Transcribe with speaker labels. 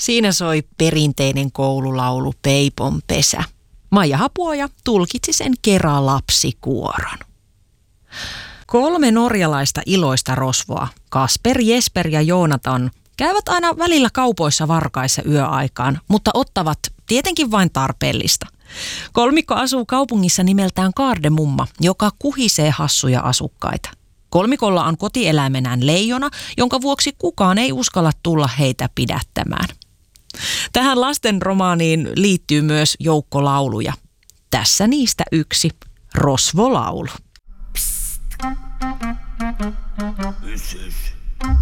Speaker 1: Siinä soi perinteinen koululaulu Peipon pesä. Maija Hapuoja tulkitsi sen Kera lapsikuoron. 3 norjalaista iloista rosvoa, Kasper, Jesper ja Joonatan, käyvät aina välillä kaupoissa varkaissa yöaikaan, mutta ottavat tietenkin vain tarpeellista. Kolmikko asuu kaupungissa nimeltään Kaardemumma, joka kuhisee hassuja asukkaita. Kolmikolla on kotieläimenään leijona, jonka vuoksi kukaan ei uskalla tulla heitä pidättämään. Tähän lastenromaaniin liittyy myös joukko lauluja. Tässä niistä yksi, Rosvolaulu.
Speaker 2: Psst. Hys, hys.